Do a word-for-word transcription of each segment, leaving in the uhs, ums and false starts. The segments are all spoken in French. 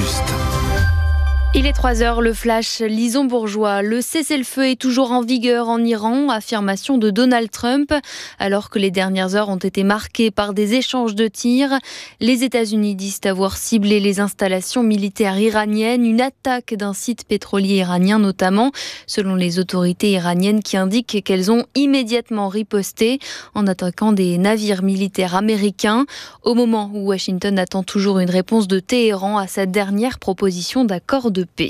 juste. Il est trois heures, le flash, Lison Bourgeois. Le cessez-le-feu est toujours en vigueur en Iran, affirmation de Donald Trump. Alors que les dernières heures ont été marquées par des échanges de tirs, les États-Unis disent avoir ciblé les installations militaires iraniennes, une attaque d'un site pétrolier iranien notamment, selon les autorités iraniennes qui indiquent qu'elles ont immédiatement riposté en attaquant des navires militaires américains, au moment où Washington attend toujours une réponse de Téhéran à sa dernière proposition d'accord de paix.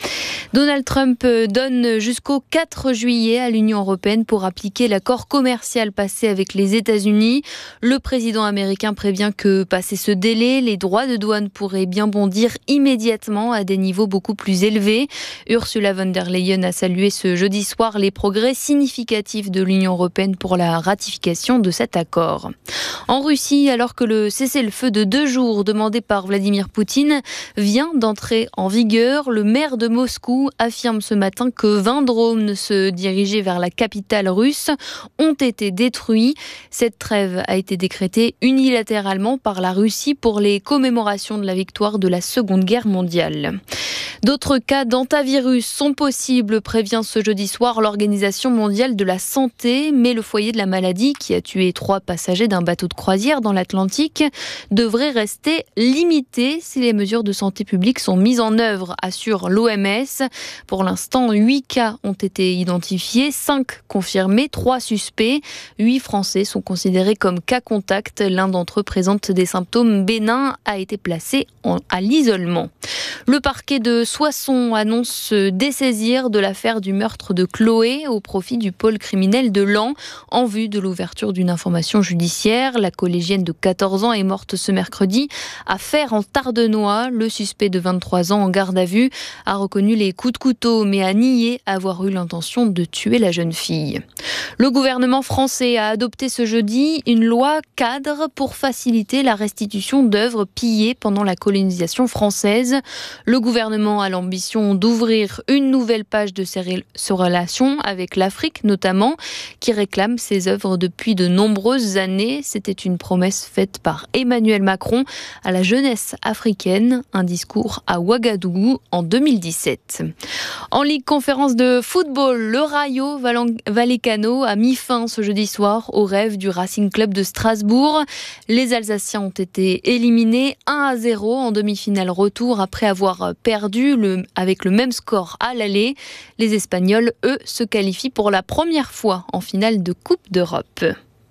Donald Trump donne jusqu'au quatre juillet à l'Union européenne pour appliquer l'accord commercial passé avec les États-Unis. Le président américain prévient que, passé ce délai, les droits de douane pourraient bien bondir immédiatement à des niveaux beaucoup plus élevés. Ursula von der Leyen a salué ce jeudi soir les progrès significatifs de l'Union européenne pour la ratification de cet accord. En Russie, alors que le cessez-le-feu de deux jours demandé par Vladimir Poutine vient d'entrer en vigueur, le maire de Moscou affirme ce matin que vingt drones se dirigeaient vers la capitale russe ont été détruits. Cette trêve a été décrétée unilatéralement par la Russie pour les commémorations de la victoire de la Seconde Guerre mondiale. D'autres cas d'hantavirus sont possibles, prévient ce jeudi soir l'Organisation mondiale de la santé, mais le foyer de la maladie, qui a tué trois passagers d'un bateau de croisière dans l'Atlantique, devrait rester limité si les mesures de santé publique sont mises en œuvre, assure l'O M S. Pour l'instant, huit cas ont été identifiés, cinq confirmés, trois suspects. huit Français sont considérés comme cas contact. L'un d'entre eux présente des symptômes bénins, a été placé en, à l'isolement. Le parquet de Soissons annonce se dessaisir de l'affaire du meurtre de Chloé au profit du pôle criminel de Laon en vue de l'ouverture d'une information judiciaire. La collégienne de quatorze ans est morte ce mercredi à Fère en Tardenois. Le suspect de vingt-trois ans en garde à vue a reconnu les coups de couteau mais a nié avoir eu l'intention de tuer la jeune fille. Le gouvernement français a adopté ce jeudi une loi cadre pour faciliter la restitution d'œuvres pillées pendant la colonisation française. Le gouvernement a l'ambition d'ouvrir une nouvelle page de ses relations avec l'Afrique notamment, qui réclame ses œuvres depuis de nombreuses années. C'était une promesse faite par Emmanuel Macron à la jeunesse africaine, un discours à Ouagadougou en deux mille dix-sept. En Ligue conférence de football, le Rayo Vallecano a mis fin ce jeudi soir au rêve du Racing Club de Strasbourg. Les Alsaciens ont été éliminés un à zéro en demi-finale retour après avoir perdu le, avec le même score à l'aller. Les Espagnols, eux, se qualifient pour la première fois en finale de Coupe d'Europe.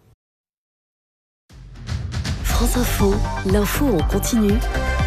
France Info, l'info en continu.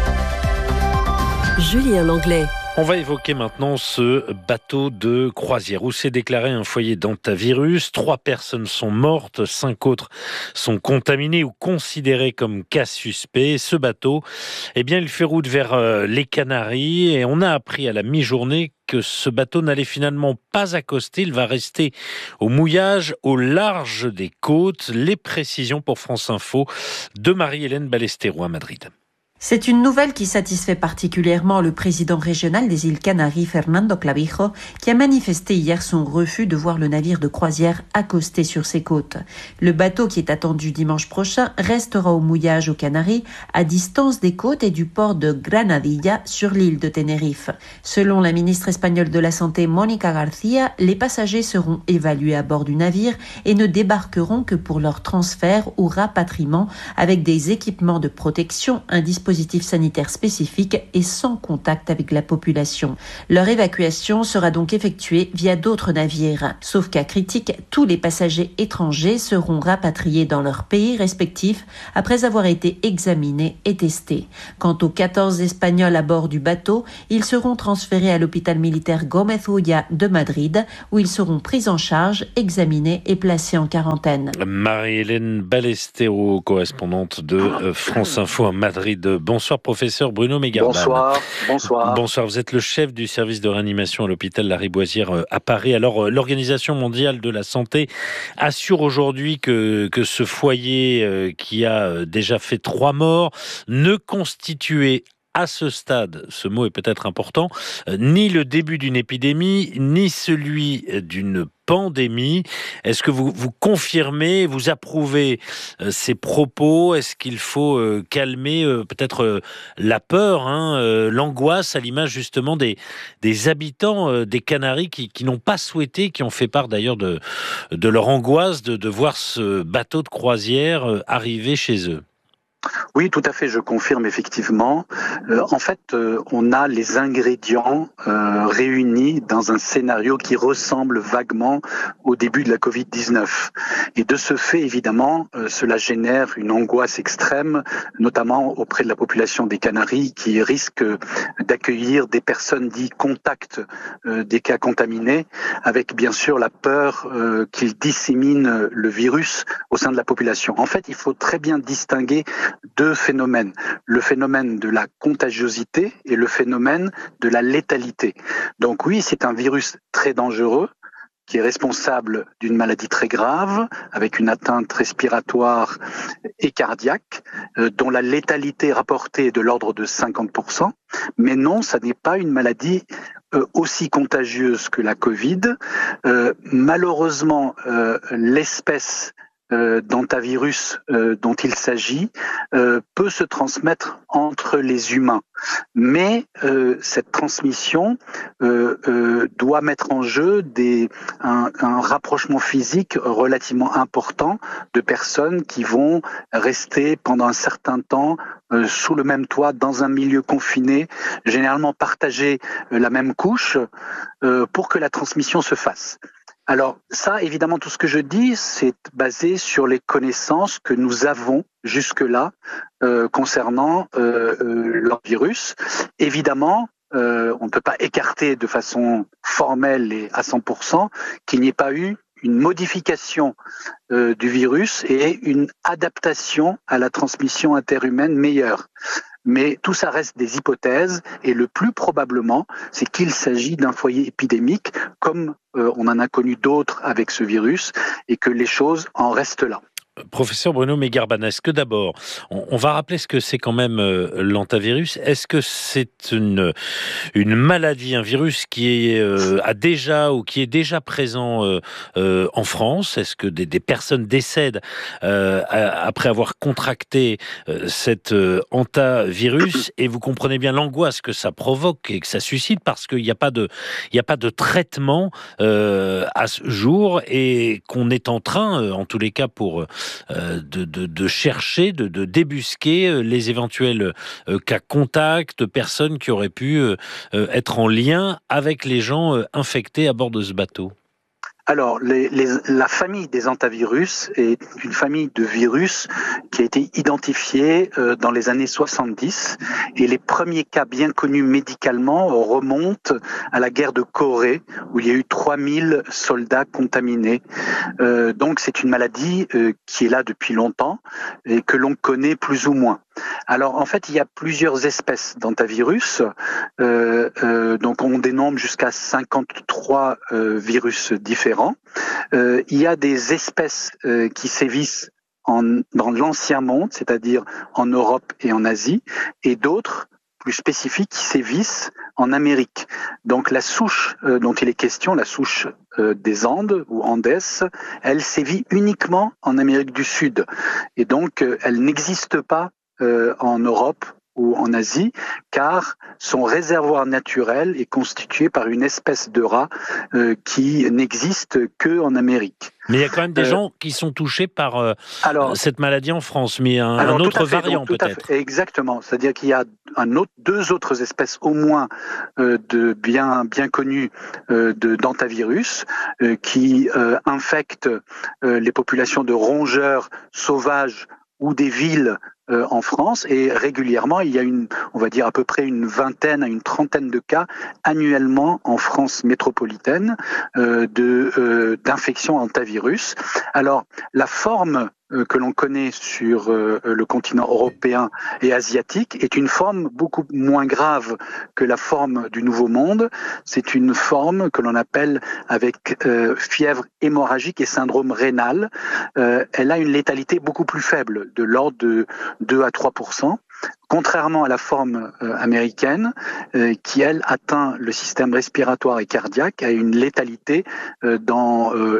Julien Langlais. On va évoquer maintenant ce bateau de croisière où s'est déclaré un foyer d'hantavirus. Trois personnes sont mortes, cinq autres sont contaminées ou considérées comme cas suspects. Ce bateau, eh bien, il fait route vers les Canaries et on a appris à la mi-journée que ce bateau n'allait finalement pas accoster. Il va rester au mouillage au large des côtes. Les précisions pour France Info de Marie-Hélène Ballesteros à Madrid. C'est une nouvelle qui satisfait particulièrement le président régional des îles Canaries, Fernando Clavijo, qui a manifesté hier son refus de voir le navire de croisière accoster sur ses côtes. Le bateau, qui est attendu dimanche prochain, restera au mouillage aux Canaries, à distance des côtes et du port de Granadilla sur l'île de Tenerife. Selon la ministre espagnole de la Santé, Mónica García, les passagers seront évalués à bord du navire et ne débarqueront que pour leur transfert ou rapatriement avec des équipements de protection, un dispositif sanitaire spécifique et sans contact avec la population. Leur évacuation sera donc effectuée via d'autres navires. Sauf cas critique, tous les passagers étrangers seront rapatriés dans leur pays respectif après avoir été examinés et testés. Quant aux quatorze Espagnols à bord du bateau, ils seront transférés à l'hôpital militaire Gómez Ulla de Madrid où ils seront pris en charge, examinés et placés en quarantaine. Marie-Hélène Ballesteros, correspondante de France Info à Madrid. Bonsoir professeur Bruno Megarban. Bonsoir, bonsoir. Bonsoir, vous êtes le chef du service de réanimation à l'hôpital Lariboisière à Paris. Alors l'Organisation mondiale de la santé assure aujourd'hui que, que ce foyer qui a déjà fait trois morts ne constituait à ce stade, ce mot est peut-être important, euh, ni le début d'une épidémie, ni celui d'une pandémie. Est-ce que vous, vous confirmez, vous approuvez euh, ces propos? Est-ce qu'il faut euh, calmer euh, peut-être euh, la peur, hein, euh, l'angoisse, à l'image justement des, des habitants euh, des Canaries qui, qui n'ont pas souhaité, qui ont fait part d'ailleurs de, de leur angoisse de, de voir ce bateau de croisière euh, arriver chez eux? Oui, tout à fait, je confirme effectivement. Euh, en fait, euh, on a les ingrédients euh, réunis dans un scénario qui ressemble vaguement au début de la covid dix-neuf. Et de ce fait, évidemment, euh, cela génère une angoisse extrême, notamment auprès de la population des Canaries qui risque d'accueillir des personnes dites contacts euh, des cas contaminés, avec bien sûr la peur euh, qu'ils disséminent le virus au sein de la population. En fait, il faut très bien distinguer deux phénomènes, le phénomène de la contagiosité et le phénomène de la létalité. Donc oui, c'est un virus très dangereux qui est responsable d'une maladie très grave, avec une atteinte respiratoire et cardiaque, euh, dont la létalité rapportée est de l'ordre de cinquante pour cent. Mais non, ça n'est pas une maladie euh, aussi contagieuse que la Covid. Euh, malheureusement, euh, l'espèce Euh, d'hantavirus euh, dont il s'agit euh, peut se transmettre entre les humains. Mais euh, cette transmission euh, euh, doit mettre en jeu des, un, un rapprochement physique relativement important de personnes qui vont rester pendant un certain temps euh, sous le même toit, dans un milieu confiné, généralement partager euh, la même couche euh, pour que la transmission se fasse. Alors ça, évidemment, tout ce que je dis, c'est basé sur les connaissances que nous avons jusque-là euh, concernant euh, euh, leur virus. Évidemment, euh, on ne peut pas écarter de façon formelle et à cent pour cent qu'il n'y ait pas eu une modification euh, du virus et une adaptation à la transmission interhumaine meilleure. Mais tout ça reste des hypothèses et le plus probablement, c'est qu'il s'agit d'un foyer épidémique comme euh, on en a connu d'autres avec ce virus et que les choses en restent là. Professeur Bruno Megarban, est-ce que d'abord, on, on va rappeler ce que c'est quand même euh, l'hantavirus. Est-ce que c'est une, une maladie, un virus qui est, euh, a déjà ou qui est déjà présent euh, euh, en France? Est-ce que des, des personnes décèdent euh, après avoir contracté euh, cet euh, hantavirus? Et vous comprenez bien l'angoisse que ça provoque et que ça suscite parce qu'il n'y a pas de, il n'y a pas de traitement euh, à ce jour et qu'on est en train, euh, en tous les cas pour Euh, de, de, de chercher, de, de débusquer les éventuels euh, cas contacts de personnes qui auraient pu euh, être en lien avec les gens euh, infectés à bord de ce bateau. Alors, les, les, la famille des hantavirus est une famille de virus qui a été identifiée euh, dans les années soixante-dix et les premiers cas bien connus médicalement remontent à la guerre de Corée où il y a eu trois mille soldats contaminés. Euh, donc, c'est une maladie euh, qui est là depuis longtemps et que l'on connaît plus ou moins. Alors, en fait, il y a plusieurs espèces d'hantavirus. Euh, euh, donc, on dénombre jusqu'à cinquante-trois euh, virus différents. Euh, il y a des espèces euh, qui sévissent en, dans l'ancien monde, c'est-à-dire en Europe et en Asie, et d'autres plus spécifiques qui sévissent en Amérique. Donc, la souche euh, dont il est question, la souche euh, des Andes ou Andes, elle sévit uniquement en Amérique du Sud. Et donc, euh, elle n'existe pas Euh, en Europe ou en Asie, car son réservoir naturel est constitué par une espèce de rat euh, qui n'existe que en Amérique. Mais il y a quand même des euh, gens qui sont touchés par euh, alors, cette maladie en France, mais un, alors, un autre fait, variant donc, peut-être. Exactement, c'est-à-dire qu'il y a un autre, deux autres espèces au moins euh, de bien bien connues euh, de d'hantavirus euh, qui euh, infectent euh, les populations de rongeurs sauvages ou des villes euh, en France, et régulièrement il y a une, on va dire à peu près une vingtaine à une trentaine de cas annuellement en France métropolitaine euh, de euh, d'infection hantavirus. Alors la forme euh, que l'on connaît sur euh, le continent européen et asiatique est une forme beaucoup moins grave que la forme du Nouveau Monde. C'est une forme que l'on appelle avec euh, fièvre hémorragique et syndrome rénal. Euh, elle a une létalité beaucoup plus faible, de l'ordre de deux à trois pour cent. contrairement à la forme euh, américaine, euh, qui elle atteint le système respiratoire et cardiaque, a une létalité euh, dans, euh,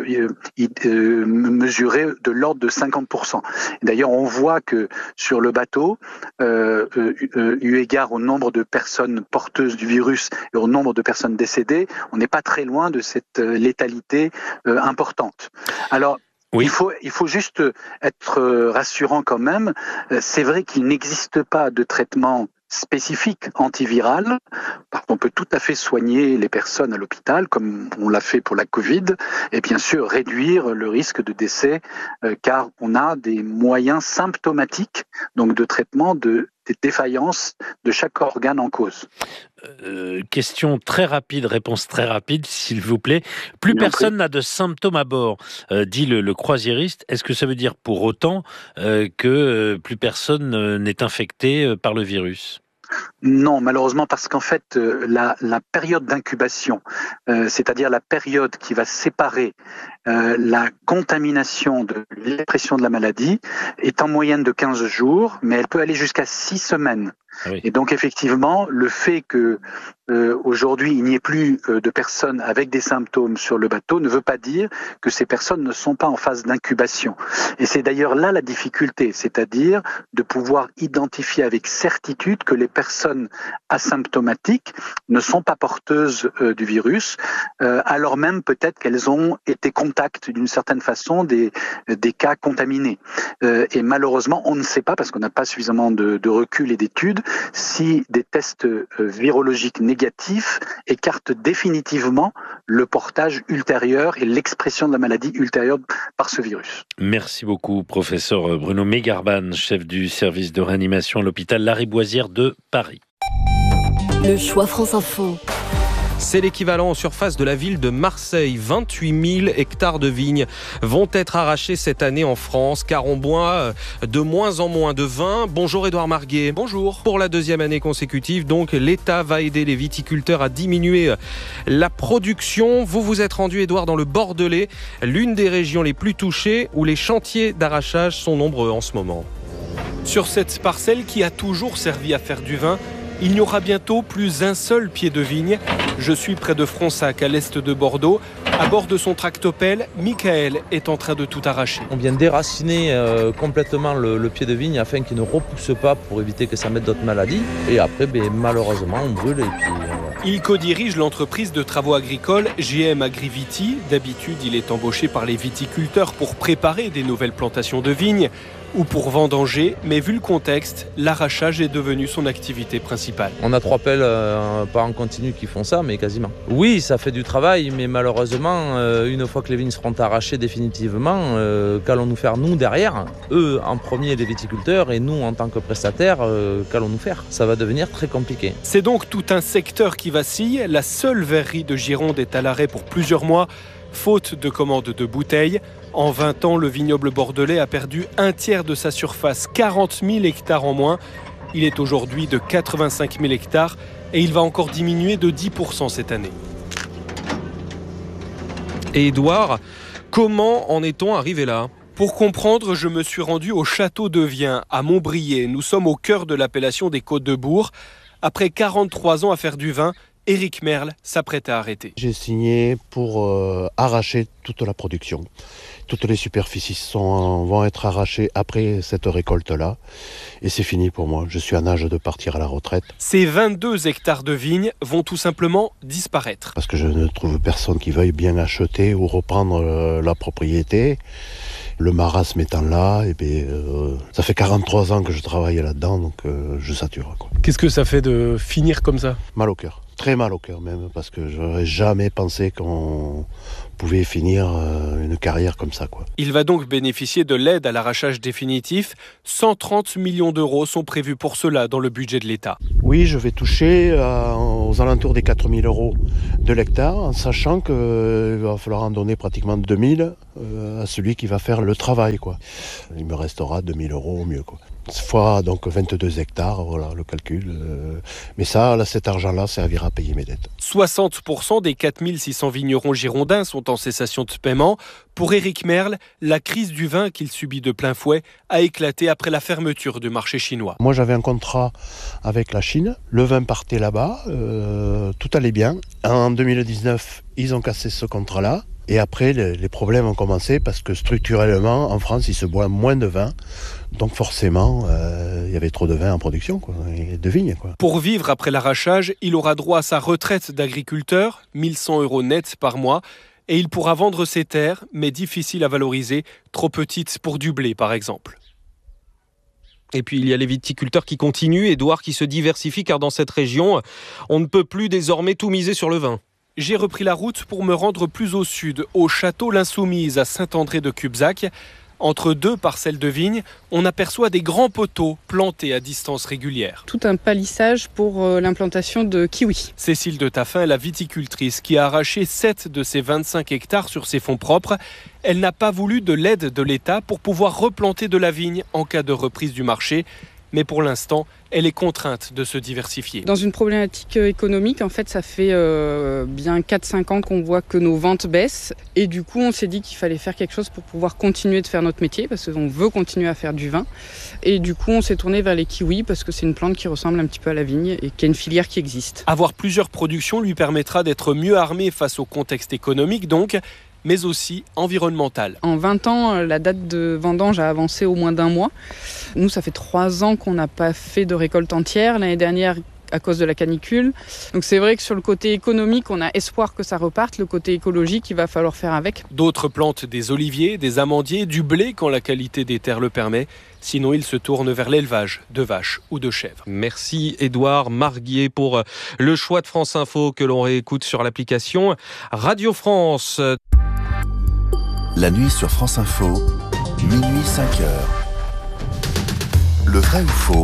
euh, mesurée de l'ordre de cinquante pour cent. D'ailleurs, on voit que sur le bateau, euh, euh, eu égard au nombre de personnes porteuses du virus et au nombre de personnes décédées, on n'est pas très loin de cette euh, létalité euh, importante. Alors, Oui. Il faut, il faut juste être rassurant quand même. C'est vrai qu'il n'existe pas de traitement spécifique antiviral. On peut tout à fait soigner les personnes à l'hôpital, comme on l'a fait pour la Covid, et bien sûr réduire le risque de décès, euh, car on a des moyens symptomatiques donc de traitement de, des défaillances de chaque organe en cause. Euh, question très rapide, réponse très rapide, s'il vous plaît. Plus Bien personne pris. n'a de symptômes à bord, euh, dit le, le croisiériste. Est-ce que ça veut dire pour autant euh, que euh, plus personne euh, n'est infecté euh, par le virus ? Non, malheureusement, parce qu'en fait, euh, la, la période d'incubation, euh, c'est-à-dire la période qui va séparer euh, la contamination de l'expression de la maladie, est en moyenne de quinze jours, mais elle peut aller jusqu'à six semaines. Ah oui. Et donc, effectivement, le fait que euh, aujourd'hui il n'y ait plus euh, de personnes avec des symptômes sur le bateau ne veut pas dire que ces personnes ne sont pas en phase d'incubation. Et c'est d'ailleurs là la difficulté, c'est-à-dire de pouvoir identifier avec certitude que les personnes asymptomatiques ne sont pas porteuses euh, du virus, euh, alors même peut-être qu'elles ont été contact d'une certaine façon des, des cas contaminés. Euh, et malheureusement, on ne sait pas, parce qu'on n'a pas suffisamment de, de recul et d'études, si des tests euh, virologiques négatifs écartent définitivement le portage ultérieur et l'expression de la maladie ultérieure par ce virus. Merci beaucoup, professeur Bruno Mégarban, chef du service de réanimation à l'hôpital Lariboisière de Paris. Le choix France Info. C'est l'équivalent en surface de la ville de Marseille. vingt-huit mille hectares de vignes vont être arrachés cette année en France, car on boit de moins en moins de vin. Bonjour Édouard Marguet. Bonjour. Pour la deuxième année consécutive, donc, l'État va aider les viticulteurs à diminuer la production. Vous vous êtes rendu, Édouard, dans le Bordelais, l'une des régions les plus touchées, où les chantiers d'arrachage sont nombreux en ce moment. Sur cette parcelle qui a toujours servi à faire du vin, il n'y aura bientôt plus un seul pied de vigne. Je suis près de Fronsac, à l'est de Bordeaux. À bord de son tractopelle, Michael est en train de tout arracher. On vient déraciner euh, complètement le, le pied de vigne afin qu'il ne repousse pas pour éviter que ça mette d'autres maladies. Et après, ben, malheureusement, on brûle. Et puis, euh... Il co-dirige l'entreprise de travaux agricoles G M Agriviti. D'habitude, il est embauché par les viticulteurs pour préparer des nouvelles plantations de vignes ou pour vendanger, mais vu le contexte, l'arrachage est devenu son activité principale. On a trois pelles, euh, pas en continu, qui font ça, mais quasiment. Oui, ça fait du travail, mais malheureusement, euh, une fois que les vignes seront arrachées définitivement, euh, qu'allons-nous faire nous derrière ? Eux en premier, les viticulteurs, et nous en tant que prestataires, euh, qu'allons-nous faire ? Ça va devenir très compliqué. C'est donc tout un secteur qui vacille. La seule verrerie de Gironde est à l'arrêt pour plusieurs mois, faute de commandes de bouteilles. En vingt ans, le vignoble bordelais a perdu un tiers de sa surface, quarante mille hectares en moins. Il est aujourd'hui de quatre-vingt-cinq mille hectares et il va encore diminuer de dix pour cent cette année. Et Édouard, comment en est-on arrivé là ? Pour comprendre, je me suis rendu au château de Vien, à Montbrier. Nous sommes au cœur de l'appellation des Côtes-de-Bourg. Après quarante-trois ans à faire du vin, Éric Merle s'apprête à arrêter. J'ai signé pour euh, arracher toute la production. Toutes les superficies sont, vont être arrachées après cette récolte-là. Et c'est fini pour moi. Je suis en âge de partir à la retraite. Ces vingt-deux hectares de vignes vont tout simplement disparaître. Parce que je ne trouve personne qui veuille bien acheter ou reprendre euh, la propriété. Le marasme étant là, et bien, euh, ça fait quarante-trois ans que je travaille là-dedans, donc euh, je sature, quoi. Qu'est-ce que ça fait de finir comme ça ? Mal au cœur. Très mal au cœur même, parce que je n'aurais jamais pensé qu'on pouvait finir une carrière comme ça, quoi. Il va donc bénéficier de l'aide à l'arrachage définitif. cent trente millions d'euros sont prévus pour cela dans le budget de l'État. Oui, je vais toucher euh, aux alentours des quatre mille euros de l'hectare, en sachant qu'il va falloir en donner pratiquement deux mille euh, à celui qui va faire le travail, quoi. Il me restera deux mille euros au mieux, quoi. Fois donc vingt-deux hectares, voilà le calcul. Mais ça, là, cet argent-là servira à payer mes dettes. soixante pour cent des quatre mille six cents vignerons girondins sont en cessation de paiement. Pour Éric Merle, la crise du vin qu'il subit de plein fouet a éclaté après la fermeture du marché chinois. Moi, j'avais un contrat avec la Chine. Le vin partait là-bas, euh, tout allait bien. En deux mille dix-neuf, ils ont cassé ce contrat-là. Et après, les problèmes ont commencé parce que structurellement, en France, il se boit moins de vin. Donc forcément, euh, il y avait trop de vin en production, quoi, et de vignes, quoi. Pour vivre après l'arrachage, il aura droit à sa retraite d'agriculteur, mille cent euros net par mois. Et il pourra vendre ses terres, mais difficiles à valoriser, trop petites pour du blé par exemple. Et puis il y a les viticulteurs qui continuent, Édouard, qui se diversifient, car dans cette région, on ne peut plus désormais tout miser sur le vin. J'ai repris la route pour me rendre plus au sud, au château L'Insoumise à Saint-André-de-Cubzac. Entre deux parcelles de vignes, on aperçoit des grands poteaux plantés à distance régulière. Tout un palissage pour euh, l'implantation de kiwis. Cécile de Taffin est la viticultrice qui a arraché sept de ses vingt-cinq hectares sur ses fonds propres. Elle n'a pas voulu de l'aide de l'État pour pouvoir replanter de la vigne en cas de reprise du marché. Mais pour l'instant, elle est contrainte de se diversifier. Dans une problématique économique, en fait, ça fait euh, bien quatre à cinq ans qu'on voit que nos ventes baissent. Et du coup, on s'est dit qu'il fallait faire quelque chose pour pouvoir continuer de faire notre métier, parce qu'on veut continuer à faire du vin. Et du coup, on s'est tourné vers les kiwis, parce que c'est une plante qui ressemble un petit peu à la vigne et qui a une filière qui existe. Avoir plusieurs productions lui permettra d'être mieux armé face au contexte économique, donc, mais aussi environnemental. En vingt ans, la date de vendange a avancé au moins d'un mois. Nous, ça fait trois ans qu'on n'a pas fait de récolte entière. L'année dernière, à cause de la canicule. Donc c'est vrai que sur le côté économique, on a espoir que ça reparte. Le côté écologique, il va falloir faire avec. D'autres plantent des oliviers, des amandiers, du blé quand la qualité des terres le permet. Sinon, ils se tournent vers l'élevage de vaches ou de chèvres. Merci Édouard Marguier pour le choix de France Info que l'on réécoute sur l'application Radio France. La nuit sur France Info, minuit cinq heures. Le vrai ou faux ?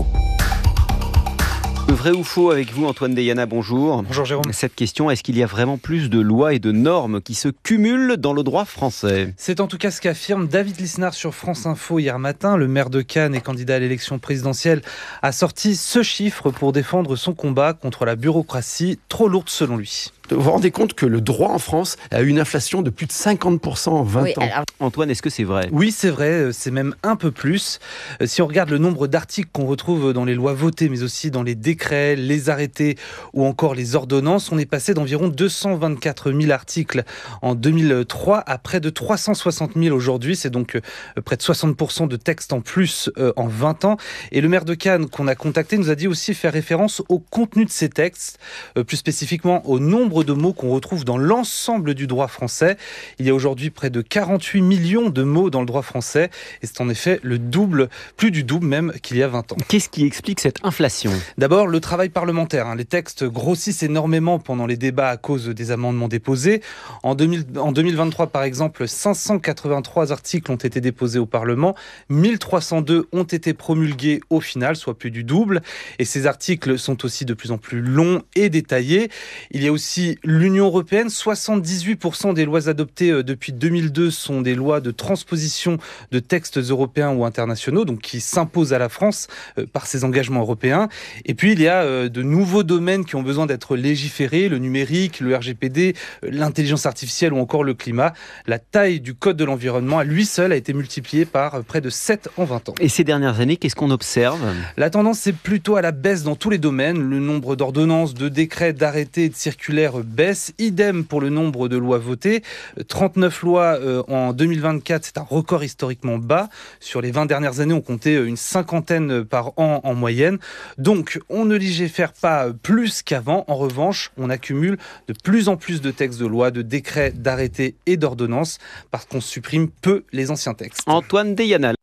Le vrai ou faux avec vous, Antoine Deyana, bonjour. Bonjour Jérôme. Cette question, est-ce qu'il y a vraiment plus de lois et de normes qui se cumulent dans le droit français ? C'est en tout cas ce qu'affirme David Lisnard sur France Info hier matin. Le maire de Cannes et candidat à l'élection présidentielle a sorti ce chiffre pour défendre son combat contre la bureaucratie trop lourde selon lui. Vous vous rendez compte que le droit en France a eu une inflation de plus de cinquante pour cent en vingt oui, ans. Alors, Antoine, est-ce que c'est vrai ? Oui, c'est vrai, c'est même un peu plus. Si on regarde le nombre d'articles qu'on retrouve dans les lois votées, mais aussi dans les décrets, les arrêtés ou encore les ordonnances, on est passé d'environ deux cent vingt-quatre mille articles en deux mille trois à près de trois cent soixante mille aujourd'hui. C'est donc près de soixante pour cent de textes en plus en vingt ans. Et le maire de Cannes qu'on a contacté nous a dit aussi faire référence au contenu de ces textes, plus spécifiquement au nombre de mots qu'on retrouve dans l'ensemble du droit français. Il y a aujourd'hui près de quarante-huit millions de mots dans le droit français et c'est en effet le double, plus du double même qu'il y a vingt ans. Qu'est-ce qui explique cette inflation ? D'abord, le travail parlementaire. Les textes grossissent énormément pendant les débats à cause des amendements déposés. En, deux mille, en deux mille vingt-trois, par exemple, cinq cent quatre-vingt-trois articles ont été déposés au Parlement, mille trois cent deux ont été promulgués au final, soit plus du double. Et ces articles sont aussi de plus en plus longs et détaillés. Il y a aussi l'Union européenne, soixante-dix-huit pour cent des lois adoptées depuis deux mille deux sont des lois de transposition de textes européens ou internationaux, donc qui s'imposent à la France par ses engagements européens. Et puis il y a de nouveaux domaines qui ont besoin d'être légiférés, le numérique, le R G P D, l'intelligence artificielle ou encore le climat. La taille du code de l'environnement à lui seul a été multipliée par près de sept en vingt ans. Et ces dernières années, qu'est-ce qu'on observe ? La tendance c'est plutôt à la baisse dans tous les domaines. Le nombre d'ordonnances, de décrets, d'arrêtés et de circulaires baisse. Idem pour le nombre de lois votées. trente-neuf lois euh, en deux mille vingt-quatre, c'est un record historiquement bas. Sur les vingt dernières années, on comptait une cinquantaine par an en moyenne. Donc, on ne légifère pas plus qu'avant. En revanche, on accumule de plus en plus de textes de loi, de décrets, d'arrêtés et d'ordonnances parce qu'on supprime peu les anciens textes. Antoine Deyana.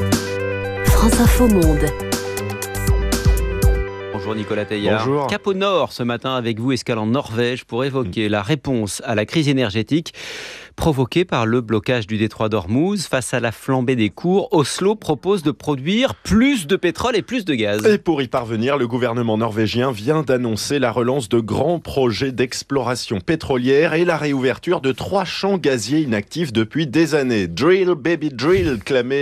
France Info Monde. Bonjour Nicolas Teilhard. Bonjour. Cap au nord ce matin avec vous, escale en Norvège pour évoquer mmh. la réponse à la crise énergétique provoquée par le blocage du détroit d'Ormuz. Face à la flambée des cours, Oslo propose de produire plus de pétrole et plus de gaz. Et pour y parvenir, le gouvernement norvégien vient d'annoncer la relance de grands projets d'exploration pétrolière et la réouverture de trois champs gaziers inactifs depuis des années. Drill, baby drill, clamait